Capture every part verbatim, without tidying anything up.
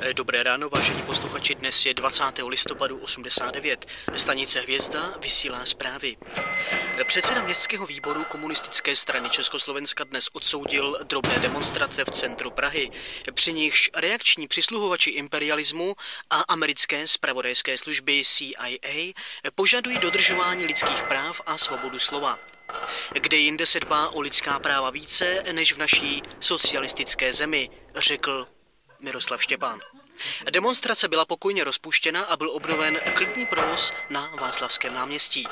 Dobré ráno, vážení posluchači, dnes je dvacátého listopadu osmdesát devět. Stanice Hvězda vysílá zprávy. Předseda městského výboru Komunistické strany Československa dnes odsoudil drobné demonstrace v centru Prahy, při nichž reakční přisluhovači imperialismu a americké zpravodajské služby C I A požadují dodržování lidských práv a svobodu slova. Kde jinde se dbá o lidská práva více než v naší socialistické zemi, řekl Miroslav Štěpán. Demonstrace byla pokojně rozpuštěna a byl obnoven klidný provoz na Václavském náměstí.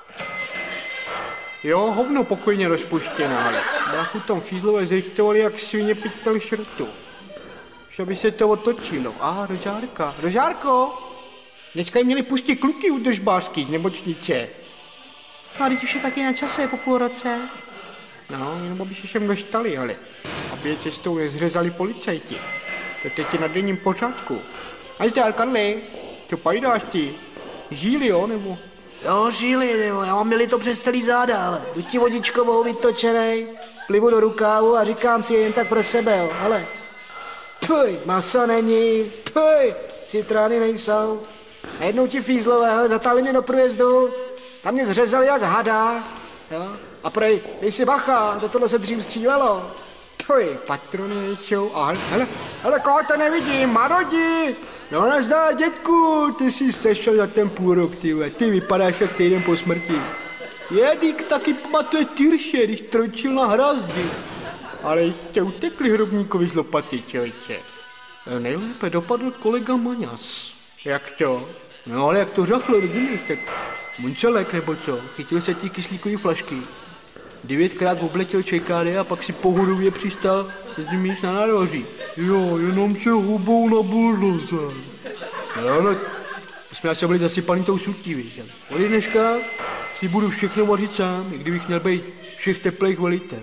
Jo, hovno pokojně rozpuštěná, ale bráchu tam fízlové zrichtovali jak svině pytel šrotu. Už aby se to otočilo. A, Rožárka. Rožárko! Dneska jim měli pustit kluky u držbářských nemocnice. No a teď už je taky na čase po půl roce. No, jenom aby se sem dostali, ale aby je cestou nezřezali policajti. To teď je na denním pořádku. Ajde, Karli, co pajdáš ty? Žíli, jo, nebo? Jo, žíli, jo, já mám měli to přes celý záda, ale jdu ti vodičkovou vytočenej, plivu do rukávu a říkám si je jen tak pro sebe, jo, ale puj, maso není, puj, citrány nejsou. A jednou ti fízlové, hele, zatáhli mě do průjezdu, tam mě zřezali jak hada, jo, a prej, dej si bacha, za tohle se dřív střílelo. Puj, patrony nejsou, a hele, hele, hele, koho to nevidím, Marodi! No nazdár, dětku, ty jsi sešel za ten půl rok, ty, ty vypadáš jak týden po smrti. Jedík taky pamatuje Tyrše, když tročil na hrazdi. Ale jste utekli hrobníkovi z lopaty, člověče. Nejlépe dopadl kolega Maňas. Jak to? No ale jak to řachlo, rozumíš, tak muncelek nebo co, chytil se ty kyslíkový flašky. Devětkrát obletěl čekády a pak si pohodově přistal, rozumíš, na nároží. Jo, jenom se hubou na buldozer. No, no, jsme asi byli zasypaný tou sutí, víš. Od dneška si budu všechno vařit sám, i kdybych měl být všech teplých velitel.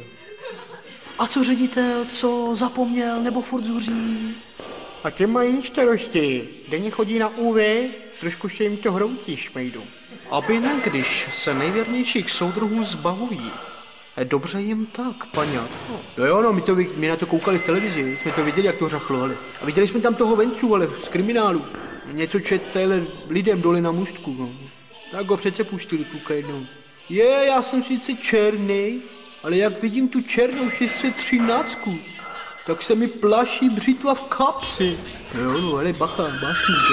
A co ředitel, co zapomněl nebo furt zuří? A tě mají jiný starosti. Denně chodí na U V, trošku se jim to hroutí šmejdu. Aby ne, když se nejvěrnějších soudruhů zbavují. Dobře jim tak, paňátko. No jo, no, my, to, my na to koukali v televizi, jsme to viděli, jak to řachlo, ale. A viděli jsme tam toho Vencu, ale z kriminálu. Něco čet tadyhle lidem dole na můstku, no. Tak ho přece pustili kluka jednou. Je, já jsem sice černý, ale jak vidím tu černou šest set třináct, tak se mi plaší břitva v kapsi. Jo, no, ale bacha, bášník.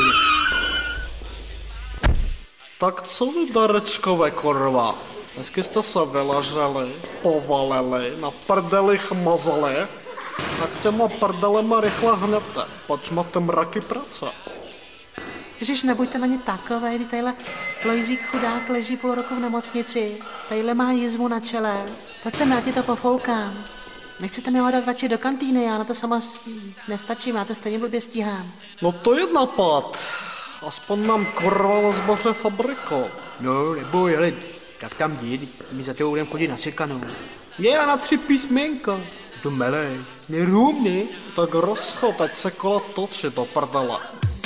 Tak co vy, darečkové korva? Dnesky jste se vyleželi, povalili, na prdelích mazali, tak těma prdelema rychle hnete, pač máte mraky práce. Ježiš, nebuďte na ně takové, kdy tadyhle Lojzík chudák leží půl roku v nemocnici, tadyhle má jizvu na čele, pojď sem, já ti to pofoukám. Nechcete mi ho dát radši do kantýny, já na to sama nestačím, já to stejně blbě stíhám. No to je napad, aspoň nám korva na zboře fabriko. No, neboj, ale tak tam jdi, my za tebou budeme chodit na sekanou. Je, já na tři písmenka. To meleš, nerům, ne? Tak rozchod, ať se kola točí do prdele.